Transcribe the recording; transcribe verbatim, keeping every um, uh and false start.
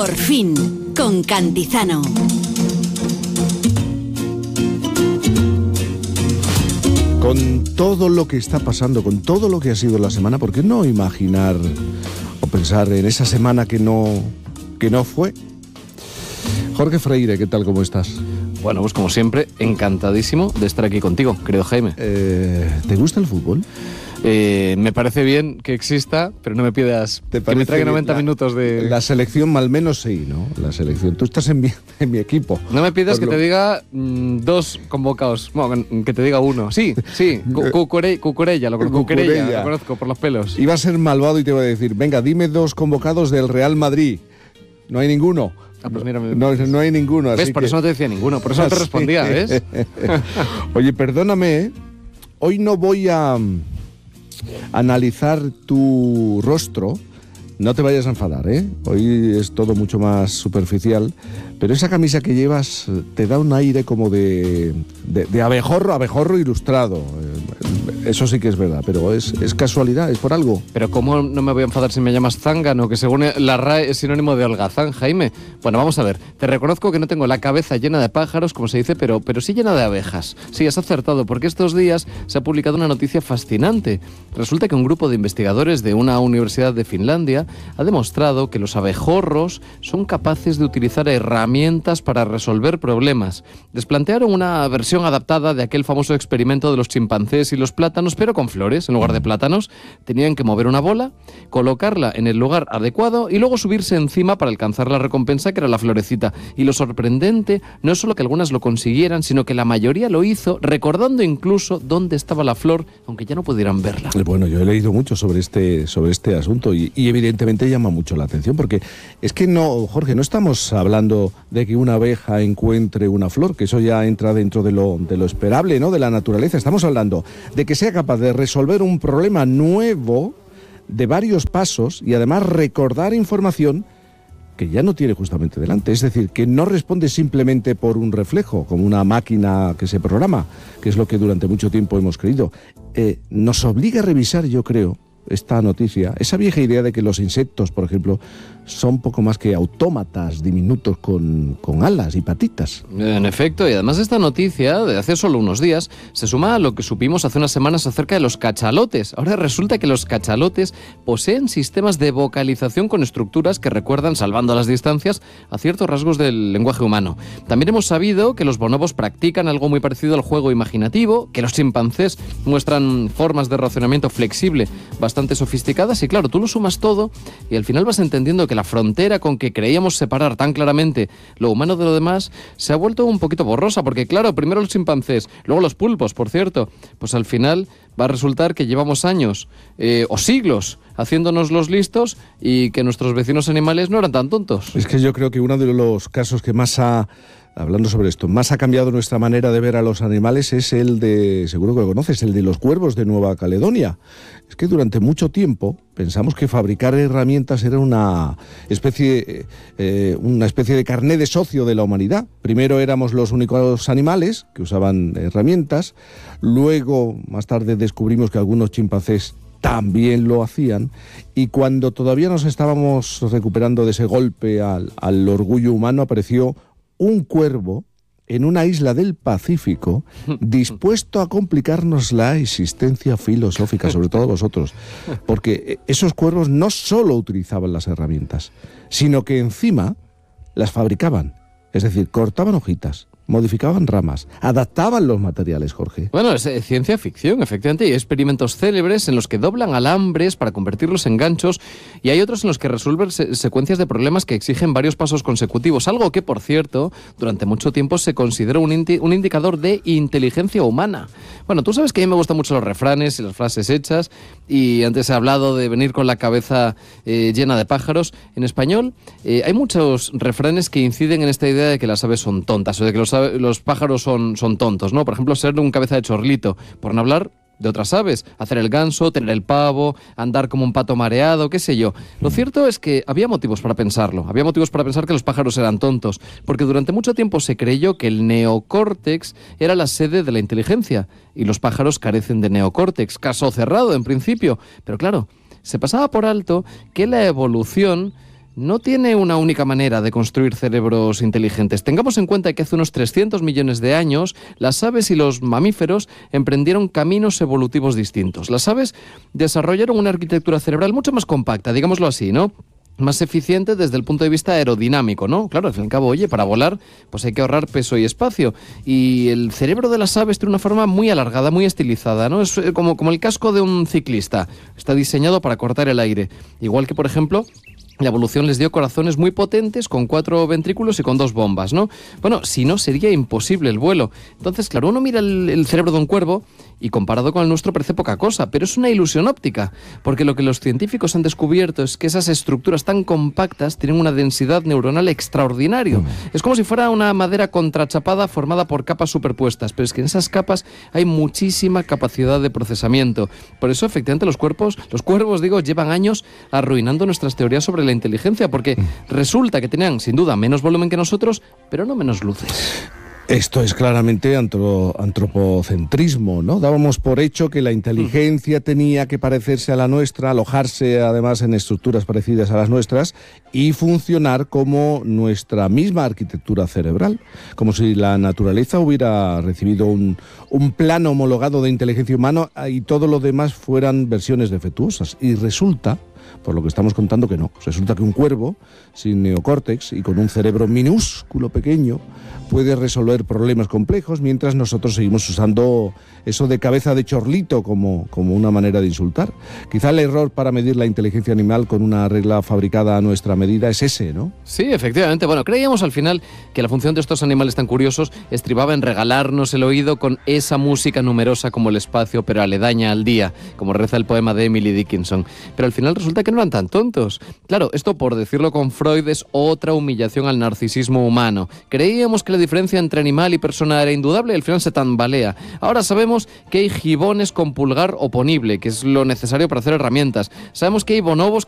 Por fin, con Cantizano. Con todo lo que está pasando, con todo lo que ha sido la semana, ¿por qué no imaginar o pensar en esa semana que no, que no fue? Jorge Freire, ¿qué tal? ¿Cómo estás? Bueno, pues como siempre, encantadísimo de estar aquí contigo, querido Jaime. Eh, ¿Te gusta el fútbol? Eh, me parece bien que exista, pero no me pidas que me traiga noventa la, minutos de... La selección, al menos sí, ¿no? La selección. Tú estás en mi, en mi equipo. No me pidas que lo... te diga mmm, dos convocados. Bueno, que te diga uno. Sí, sí, Cucurella, Cucurella, lo, Cucurella, lo conozco por los pelos. Iba a ser malvado y te iba a decir, venga, dime dos convocados del Real Madrid. No hay ninguno. Ah, pues mira, me... no, no hay ninguno. ¿Ves? Así por que... eso no te decía ninguno, por eso no te respondía, ¿ves? Oye, perdóname, ¿eh? Hoy no voy a analizar tu rostro, no te vayas a enfadar, ¿eh? Hoy es todo mucho más superficial, pero esa camisa que llevas te da un aire como de, de, de abejorro, abejorro ilustrado. Eso sí que es verdad, pero es, es casualidad, es por algo. Pero ¿cómo no me voy a enfadar si me llamas zángano? Que según la R A E es sinónimo de holgazán, Jaime. Bueno, vamos a ver. Te reconozco que no tengo la cabeza llena de pájaros, como se dice, pero, pero sí llena de abejas. Sí, has acertado, porque estos días se ha publicado una noticia fascinante. Resulta que un grupo de investigadores de una universidad de Finlandia ha demostrado que los abejorros son capaces de utilizar herramientas para resolver problemas. Les plantearon una versión adaptada de aquel famoso experimento de los chimpancés y los plátanos, pero con flores en lugar de plátanos. Tenían que mover una bola, colocarla en el lugar adecuado y luego subirse encima para alcanzar la recompensa, que era la florecita. Y lo sorprendente no es solo que algunas lo consiguieran, sino que la mayoría lo hizo recordando incluso dónde estaba la flor, aunque ya no pudieran verla. Bueno, yo he leído mucho sobre este, sobre este asunto y, y evidentemente llama mucho la atención, porque es que no, Jorge, no estamos hablando de que una abeja encuentre una flor, que eso ya entra dentro de lo, de lo esperable, ¿no?, de la naturaleza. Estamos hablando de que sea capaz de resolver un problema nuevo de varios pasos y además recordar información que ya no tiene justamente delante. Es decir, que no responde simplemente por un reflejo, como una máquina que se programa, que es lo que durante mucho tiempo hemos creído. Eh, nos obliga a revisar, yo creo, esta noticia, esa vieja idea de que los insectos, por ejemplo, son poco más que autómatas diminutos con, con alas y patitas. En efecto, y además esta noticia de hace solo unos días se suma a lo que supimos hace unas semanas acerca de los cachalotes. Ahora resulta que los cachalotes poseen sistemas de vocalización con estructuras que recuerdan, salvando las distancias, a ciertos rasgos del lenguaje humano. También hemos sabido que los bonobos practican algo muy parecido al juego imaginativo, que los chimpancés muestran formas de razonamiento flexible bastante sofisticadas, y claro, tú lo sumas todo y al final vas entendiendo que la frontera con que creíamos separar tan claramente lo humano de lo demás se ha vuelto un poquito borrosa, porque claro, primero los chimpancés, luego los pulpos, por cierto, pues al final va a resultar que llevamos años eh, o siglos haciéndonos los listos y que nuestros vecinos animales no eran tan tontos. Es que yo creo que uno de los casos que más ha, hablando sobre esto, más ha cambiado nuestra manera de ver a los animales es el de, seguro que lo conoces, el de los cuervos de Nueva Caledonia. Es que durante mucho tiempo pensamos que fabricar herramientas era una especie, eh, una especie de carné de socio de la humanidad. Primero éramos los únicos animales que usaban herramientas, luego más tarde descubrimos que algunos chimpancés también lo hacían, y cuando todavía nos estábamos recuperando de ese golpe al, al orgullo humano, apareció un cuervo en una isla del Pacífico dispuesto a complicarnos la existencia filosófica, sobre todo vosotros, porque esos cuervos no solo utilizaban las herramientas, sino que encima las fabricaban, es decir, cortaban hojitas, modificaban ramas, adaptaban los materiales, Jorge. Bueno, es eh, ciencia ficción, efectivamente. Hay experimentos célebres en los que doblan alambres para convertirlos en ganchos, y hay otros en los que resuelven se- secuencias de problemas que exigen varios pasos consecutivos, algo que, por cierto, durante mucho tiempo se consideró un, indi- un indicador de inteligencia humana. Bueno, tú sabes que a mí me gustan mucho los refranes y las frases hechas, y antes he hablado de venir con la cabeza eh, llena de pájaros. En español eh, hay muchos refranes que inciden en esta idea de que las aves son tontas, o de que los los pájaros son, son tontos, ¿no? Por ejemplo, ser un cabeza de chorlito, por no hablar de otras aves, hacer el ganso, tener el pavo, andar como un pato mareado, qué sé yo. Lo cierto es que había motivos para pensarlo, había motivos para pensar que los pájaros eran tontos, porque durante mucho tiempo se creyó que el neocórtex era la sede de la inteligencia, y los pájaros carecen de neocórtex, caso cerrado en principio, pero claro, se pasaba por alto que la evolución no tiene una única manera de construir cerebros inteligentes. Tengamos en cuenta que hace unos trescientos millones de años las aves y los mamíferos emprendieron caminos evolutivos distintos. Las aves desarrollaron una arquitectura cerebral mucho más compacta, digámoslo así, ¿no? Más eficiente desde el punto de vista aerodinámico, ¿no? Claro, al fin y al cabo, oye, para volar pues hay que ahorrar peso y espacio. Y el cerebro de las aves tiene una forma muy alargada, muy estilizada, ¿no? Es como, como el casco de un ciclista. Está diseñado para cortar el aire. Igual que, por ejemplo, la evolución les dio corazones muy potentes con cuatro ventrículos y con dos bombas, ¿no? Bueno, si no, sería imposible el vuelo. Entonces, claro, uno mira el, el cerebro de un cuervo y comparado con el nuestro parece poca cosa, pero es una ilusión óptica, porque lo que los científicos han descubierto es que esas estructuras tan compactas tienen una densidad neuronal extraordinaria. Mm. Es como si fuera una madera contrachapada formada por capas superpuestas, pero es que en esas capas hay muchísima capacidad de procesamiento. Por eso, efectivamente, los cuerpos, los cuervos, digo, llevan años arruinando nuestras teorías sobre la inteligencia, porque resulta que tenían, sin duda, menos volumen que nosotros, pero no menos luces. Esto es claramente antro, antropocentrismo, ¿no? Dábamos por hecho que la inteligencia tenía que parecerse a la nuestra, alojarse además en estructuras parecidas a las nuestras y funcionar como nuestra misma arquitectura cerebral, como si la naturaleza hubiera recibido un, un plano homologado de inteligencia humana y todo lo demás fueran versiones defectuosas. Y resulta, por lo que estamos contando, que no. Resulta que un cuervo sin neocórtex y con un cerebro minúsculo pequeño puede resolver problemas complejos, mientras nosotros seguimos usando eso de cabeza de chorlito como, como una manera de insultar. Quizá el error para medir la inteligencia animal con una regla fabricada a nuestra medida es ese, ¿no? Sí, efectivamente. Bueno, creíamos al final que la función de estos animales tan curiosos estribaba en regalarnos el oído con esa música numerosa como el espacio, pero aledaña al día, como reza el poema de Emily Dickinson. Pero al final resulta que no eran tan tontos. Claro, esto, por decirlo con Freud, es otra humillación al narcisismo humano. Creíamos que la diferencia entre animal y persona era indudable y al final se tambalea. Ahora sabemos que hay gibones con pulgar oponible, que es lo necesario para hacer herramientas. Sabemos que hay bonobos